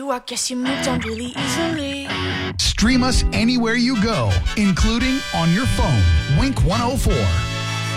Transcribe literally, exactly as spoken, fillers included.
you, I guess you moved on really easily. Stream us anywhere you go, including on your phone. Wink one oh four.